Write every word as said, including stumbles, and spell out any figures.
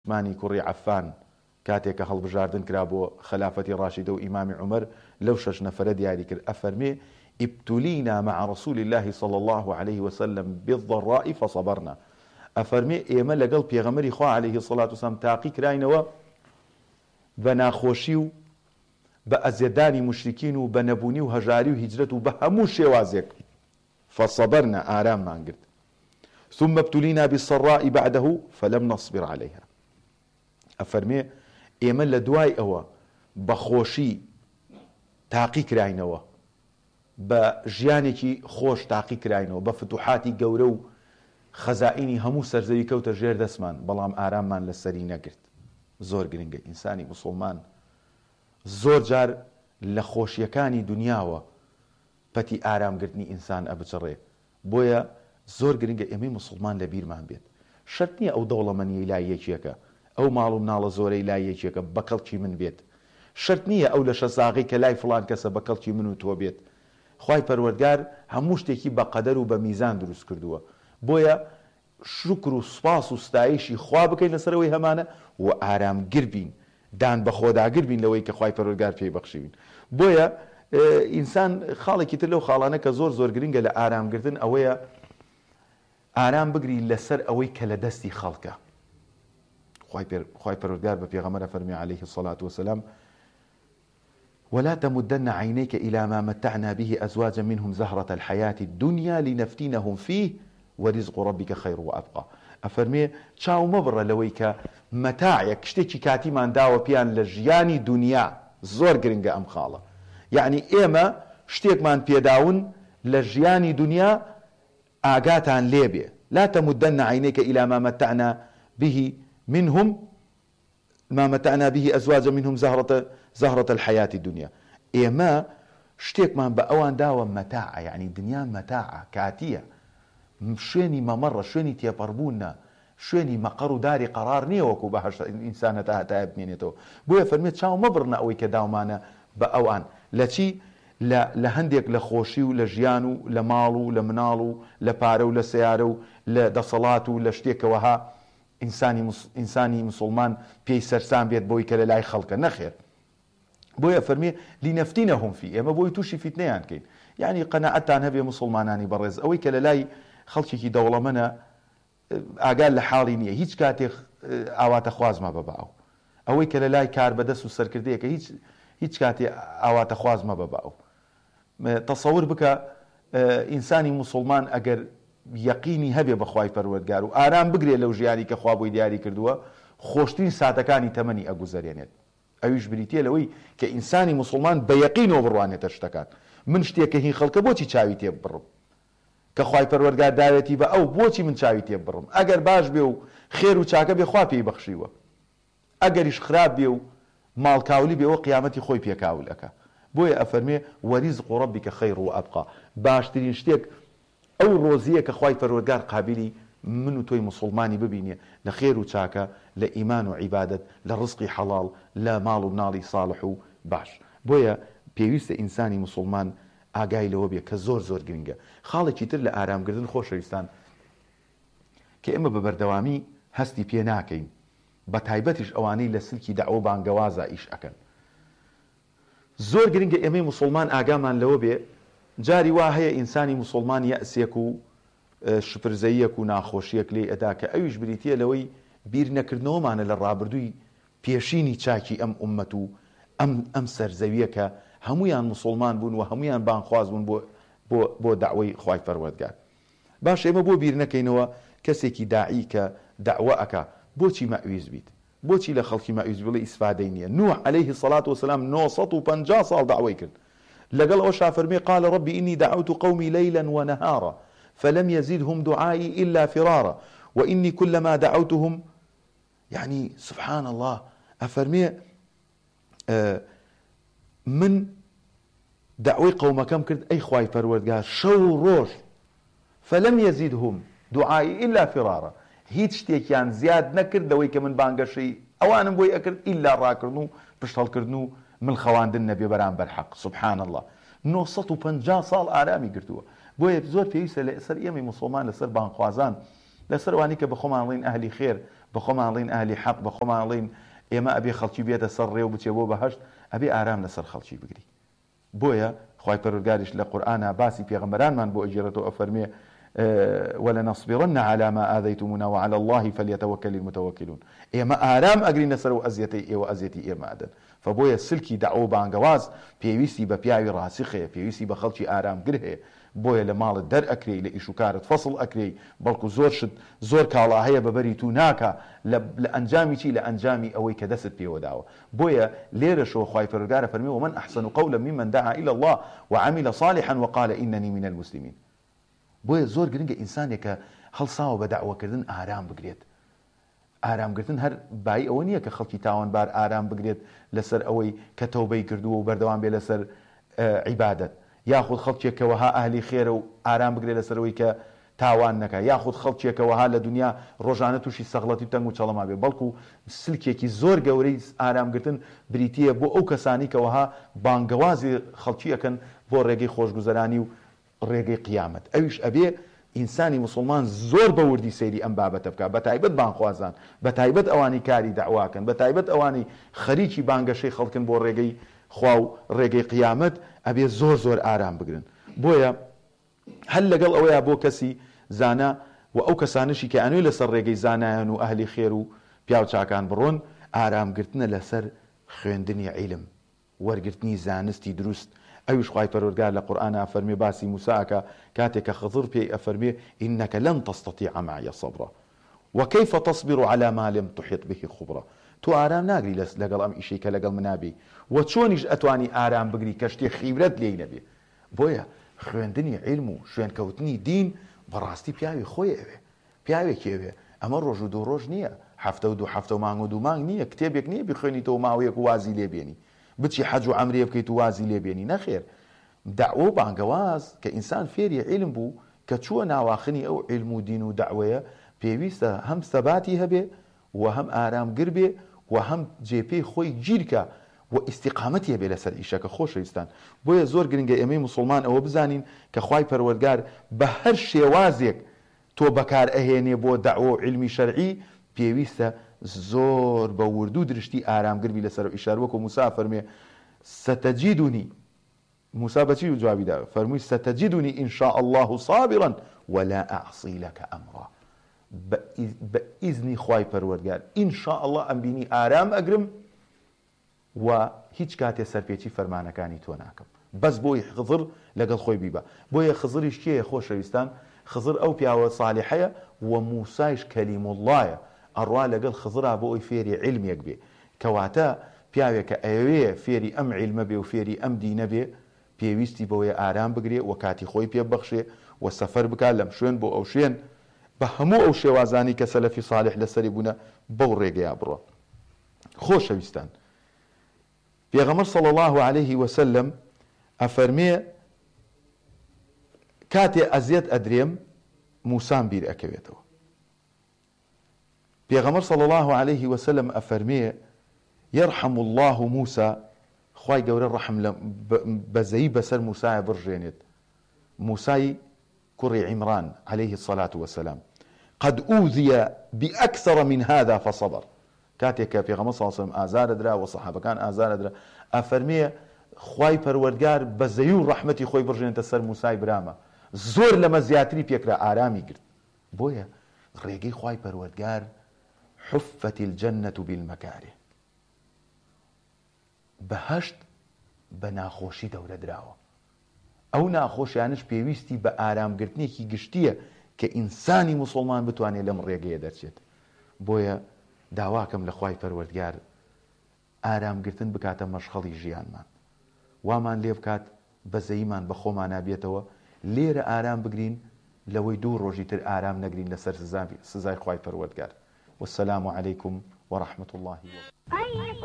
مانی کوڕی عەفان کاتێک کە هەڵبژاردن کرا بۆ خلافەتی ڕاشیدە و ئیمامی عومەر لەو شەش نەفەرە دیاری کرد ئەفەرمێ ابتلينا مع رسول الله صلى الله عليه وسلم بالضراء فصبرنا ئەفەرمێ ئێمە لەگەڵ پێغەمبەری خوا عليه الصلاة والسلام تاقی کراینەوە بە ناخۆشی و بە ئەزیەدانی مشرکین و بە نەبوونی و هەژاری و هیجرەت و بە هەموو شێوازێک فصبرنا ئاراممان گرت ثم ابتلينا بالسراء بعده فلم نصبر عليها ئەفەرمێ ئێمە لە دوای ئەوە بە خۆشی تاقی کراینەوە بە ژیانێکی خۆش تاقی کراینەوە بە فتوحاتی گەورە و خەزائینی هەموو سەرزەوی کەوتە ژێر دەستمان بەڵام ئاراممان لەسەری نەگرت. زۆر گرنگە ئینسانی موسڵمان زۆر جار لە خۆشیەکانی دنیاوە پەتی ئارامگرتنی ئینسان ئەبچڕێ. بۆیە زۆر گرنگە ئێمەی موسڵمان لە بیرمان بێت شەرت نییە ئەو دەوڵەمەندیە لای یەکێکە، ئەو ماڵ و مناڵە زۆرەی لای یەکێکە بەکەڵکی من بێت. شەرت نییە ئەو لە شەساغی کە لای فڵان کەسە بەکەڵکی من و تۆ بێت. خوای پەروەردگار هەموو شتێکی بە قەدەر و بە میزان دروست کردووە. بۆیە شکر و سوپاس و ستایشی خوا بکەین لەسەرەوەی هەمانە و ئارامگر بین، دان بە خۆداگر بین لەوەی کە خوای پەروەردگار پێی بەخشیوین. بۆیە ئینسان خاڵێکی تر لەو خاڵانە کە زۆر زۆر گرنگە لە ئارامگرتن ئەوەیە ئارام بگری لەسەر ئەوەی کە لە دەستی خەڵکە. خوای پەروەردگار بە پێغەمبەر فەرمی عليه الصلاة والسلام ولا تمدن عينيك إلى ما متعنا به أزواجا منهم زهرة الحياة الدنيا لنفتنهم فيه ورزق ربك خير وأبقى. ئەفەرمێ چاو مەبڕە لەوەی کە مەتاعێک شتێکی کاتیمان داوە پیان لە ژیانی دنیا. زۆر گرنگە ئەم خاڵە، یعنی ئێمە شتێکمان پێداون لە ژیانی دنیا ئاگاتان لێبێ. لا تمدن عينيك إلى ما متعنا به منهم ما متعنا به أزواجا منهم زهرة زهرة الحياة الدنيا. ئێمە شتێکمان بە ئەوان داوە مەتاعە، یعنی دنیا مەتاعە کاتیە، شوێنی مەمەڕە، شوێنی تێپەڕبوونە، شوێنی مەقەڕ و داری قەرار نییە وەکو بەهەشت ئینسانە تا هەتایە بمێنێتەوە. بۆیە فەرمێت چاو مەبڕنە ئەوەی کە داومانە بە ئەوان لە چی لە هەندێک لە خۆشی و لە ژیان و لە ماڵ و لە مناڵ و لە پارە و لە سیارە و لە دەسەڵات و لە شتێکەوەها ئینسانی مسلمان پێی سەرسان بێت بۆی کە لە لای خەڵکە نەخێت. بۆیە فەرمێ لینەفتینەهم فی، ئێمە بۆی تووشی فیتنەیان کەین. یعنی قەناعەتتان هەبێ مسلمانانی بەڕێز ئەوەی کە لە لای خەڵکێکی دەوڵەمەنە ئاگال لە حاڵی نییە، هیچ کاتێک ئاواتە خوازمە بەباو. ئەوەی کە لە لای کار بەدەست و سەرکردەیەکە هیچ هیچ کاتێ ئاواتە خوازمە بەباو. تەسەور بکە ئینسانی مسلمان ئەگەر یەقینی هەبێ بەخوای پەروەردگار و ئارام بگرێ لەو ژیانی کە خوا بۆی دیاری کردووە، خۆشترین ساتەکانی تەمەنی ئەگوزارێنێت. ئەویش بریتە لەوەی کە ئینسانی مسلمان بە یەقینەوە بڕوانێتە شتەکان. من شتێکە هین خەڵکە بۆچی چاوی تێ بڕم کە خوای پەروەردگار داوێتی بە ئەو بۆچی من چاوی تێ بڕم؟ ئەگەر باش بێ و خێر و چاکە بێ خوا پێی بەخشیوە، ئەگەریش خراپ بێ و ماڵکاولی بێەوە قیامەتی خۆی پێکاولەکە. بۆیە ئەفەرمێ وەریزق ڕەبیکە خەیر و ئەبقا، باشترین شتێک ئەو ڕۆزیە کە خوای پەروەردگار قابلی من و تۆی مسلمانی ببینێ لە خێر و چاکە، لە ئیمان و عیبادەت، لە ڕزقی حەڵاڵ، لە ماڵ و مناڵی ساڵح و باش. بۆیە پێویستە ئینسانی مسلمان ئاگای لەوە بێ کە زۆر زۆر گرنگە. خاڵێکی تر لە ئارامگرتن خۆشەویستان کە ئێمە بە بەردەوامی هەستی پێ ناکەین، بە تایبەتیش ئەوانەی لە سلکی دەعوە و بانگەوازە ئیش ئەکەن. زۆر گرنگە ئێمەی مسلمان ئاگامان لەوە بێ جاری وا هەیە ئینسانی مسلمان یەئسێک و شپرزەیەک و ناخۆشیەک لێ ئەدا کە ئەویش بریتە لەوەی بیر نەکردنەوەمانە لە ڕابردووی پێشینی چاکی ئەم ئومەت و ئەم سەرزەویە کە هەمویان مسلمان بوون و هەمویان بانخواز بوون بۆ داوای خوای پەروەردگار. باش ئێمە بۆ بیر نەکەینەوە کەسێکی داعی کە داوە ئەکا بۆچی مەعویز بیت، بۆچی لە خەڵکی مەعویز بڵێ ئیسفادەی نییە. نوح عليه الصلاة والسلام نۆ سەد و پەنجا ساڵ داوای کرد، لەگەڵ ئەوە شافەرمێ قال ربي إني دعوت قومي ليلا ونهارا فلم يزدهم دعائي إلا فرارا وإني كلما دعوتهم، يعني سبحان الله أفرمي آه من دعوی قومەکەم کرد ئەی خوای پەروەردگار شەو ڕۆژ فلم يزدهم دعائي إلا فرارا، هیچ شتێکیان زیاد نەکرد لەوەی کە من بانگەشەی ئەوانم بۆی ئەکرد ئیلا ڕاکردن و پشت هەڵکردن و من خەواندن نەبێ بەرامبەر حەق. سبحان الله نۆ سەد و پەنجا ساڵ ئارامی گرتووە. بۆیە زۆر پێویستە لەسەر ئێمەی موسڵمان لەسەر بانخوازان لەسەر وانی کە بە خۆمانڵین ئەهلی خێر بە خۆمانڵین ئەهلی حەق بە خۆمانڵین ئێمە ئەبێ خەڵکی بێتە سەر ڕێ و بچێ بۆ بەهەشت ئەبێ ئارام لەسەر خەڵکی بگری. بۆیە خوای پەروەردگاریش لە قورئانە باسی پێغەمبەرانمان بۆ ئەگێڕێتەوە ئەفەرمێ ولنصبرن على ما آذيتمونا وعلى الله فليتوكل المتوكلون. ئێمە ئارام ئەگرین لەسەر و ئەزیەتەی ئێوە ئەزیەتی ئێمە ئەدەن. فبۆیە سلکی دەعوە بانگەواز پێویستی بە پیاوی ڕاسخەیە، پێویستی بە خەڵکی ئارامگر هەیە. بۆیە لە ماڵت دەرئەکرێ، لە ئیش و کارت فەسڵ ئەکرێ، بەڵکو زۆر شت زۆر کاڵا هەیە بەبەری تو ناکە لە ئەنجامی چی؟ لە ئەنجامی ئەوەی کە دەست پێوەداوە. بۆیە لێرەشەوە خوای پەروەردگار فەرمێ ومن ئەحسن قولا ممن دعا إلى الله وعمل صالحا وقال إنني من المسلمين. بۆیە زۆر گرنگە ئینسانێکە هەڵساوە بە داوەکردن ئارام بگرێت. ئارامگرتن هەر بای ئەوە نییە کە خەڵکی تاوانبار ئارام بگرێت لەسەر ئەوەی کە تەوبەی کردووە و بەردەوام بێ لەسەر عیبادەت، یاخود خەڵکێکەوەها ئەهلی خێرە و ئارام بگرێت لەسەرەوەی کە تاوان نەکە، یاخود خەڵکێکەوەها لە دنیا ڕۆژانە تووشی سەغڵەتی تەنگ و چەڵەما بێ. بەڵکو سلکێکی زۆر گەورەی ئارامگرتن بریتیە بۆ ئەو کەسانی کەوەها بانگەوازی خەڵکی ئەکەن بۆ ڕێگەی خۆشگوزەرانی و ڕێگەی قیامەت. ئەویش ئەبێ ئینسانی مسلمان زۆر بە وردی سەیری ئەم بابەتە بکە، بە تایبەت بانخوازان، بە تایبەت ئەوانی کاری دەعواکەن، بە تایبەت ئەوانی خەریکی بانگەشەی خەڵکن بۆ ڕێگەی خوا و ڕێگەی قیامەت ئەبێ زۆر زۆر ئارام بگرن. بۆیە هەل لەگەڵ ئەوەیە بۆ کەسی زانا و ئەو کەسانشی کە ئەنوێ لەسەر ڕێگەی زانایان و ئەهلی خێر و پیاو چاکان بڕۆن، ئارامگرتنە لەسەر خوێندنی عیلم، وەرگرتنی زانستی دروست. ئەویش خوای پەروەردگار لە قورئانە فەرمێ باسی موساکە کاتێک کە خضر پێی ئەفەرمێ إنك لن تستطيع معي صبرا وكيف تصبر على ما لم تحط به خبرا. تو ئارام ناگری لەگەڵ ئەم ئیشەی کە لەگەڵ منابی و چۆنیش ئەتوانی ئارام بگری کە شتێ خیبرەت لێی نەبێ. بۆیە خوێندنی عیلم و شوێنکەوتنی دین بەڕاستی پیاوی خۆی ئەوێ، پیاوێکی ئەوێ. ئەمە ڕۆژ و دوو ڕۆژ نییە، هەفتە و دوو هەفتە و مانگ و دوو مانگ نییە، کتێبێک نییە بخوێنیتەوە ماوەیەک و وازی لێبێنی، بچی حەج و عەمرێ بکەیت و وازی لێبێنی. نەخێر، دعوە و بانگەواز کە ئینسان فێری عیلم بوو کە چووە ناواخنی ئەو عیلم و دین و دعوەیە، پێویستە هەم سەباتی هەبێ و هەم ئارامگر بێ و هەم جێپێی خۆی گیرکە و ئیستیقامەتی هەبێ لەسەر ئیشەکە. خۆشەویستان، بۆیە زۆر گرنگە ئێمەی مسلمان ئەوە بزانین کە خوای پەروەردگار بە هەر شێوازێک تۆ بەکار ئەهێنێ بۆ دعوە و عیلمی شەرعی پێویستە زۆر بە وردوو درشتی ئارامگربی لەسەر ئیشار. وەکو موسا فەرمێ ستەجیدونی، موسا بەچی و جوابی دا؟ فەرمووی ستەجیدونی إن شاء الله صابرا ولا أعصي لك أمرا. بە ئیزنی خوای پەروەردگار إن شاء الله ئەم بینی ئارام ئەگرم و هیچ کاتێ سەرپێچی فەرمانەکانی تۆ ناکەم. بەس بۆی خضر لەگەڵ خۆی بیبە. بۆیە خضریش کێیە خۆشەویستان؟ خضر ئەو پیاوە صالحەیە و موسایش کەلیم اللهە، ئەڕوا لەگەڵ خضرا بۆ ئەوی فێری عیلمێک بێ. کەواتە پیاوێکە ئەوێ فێری ئەم عیلمە بێ و فێری ئەم دینە بێ، پێویستی بەوەیە ئارام بگرێ و کاتی خۆی پێ بەخشێ و سەفەر بکات لەم شوێن بۆ ئەو شوێن بە هەموو ئەو شێوازانی کە سەلەفی صالح لەسەری بوونە بەو ڕێگەیە بڕۆ. خۆشەویستان، پێغەمبەر صلی الله عليه وسلم ئەفەرمێ کاتێ ئەزیەت ئەدرێم موسام بیر ئەکەوێتەوە. پێغەمبەر صلی الله عليه وسلم ئەفەرمێ يرحم الله موسى، خوای گەورە ڕەحم لە بەزەیی بەسەر موسایە بڕژێنێت. موسای کوڕی عیمران عليه الصلاة والسلام قد أوذي بأكثر من هذا فصبر. کاتێک کە پێغەمبەر صلی الله عليه وسلم ئازارە درا و سەحابەکان ئازارە درا، ئەفەرمێ خوای پەروەردگار بەزەیی و ڕەحمەتی خۆی بڕژێنێتە سەر موسای برامە، زۆر لەمە زیاتری پێکرا، ئارامی گرت. بۆیە ڕێگەی خوای پەروەردگار حفت الجنة بالمكاره، بەهەشت بە ناخۆشی دەورە دراوە. ئەو ناخۆشیانش پێویستی بە ئارامگرتنێکی گشتیە کە ئینسانی مسلمان بتوانێت لەم ڕێگەیە دەرچێت. بۆیە داواکەم لە خوای پەروەردگار ئارامگرتن بکاتە مەشغەڵی ژیانمان، وامان لێ بکات بەزەییمان بە خۆمان نابێتەوە، لێرە ئارام بگرین لەوەی دوو ڕۆژی تر ئارام نەگرین لەسەر سزای خوای پەروەردگار. والسلام عليكم ورحمة الله وبركاته.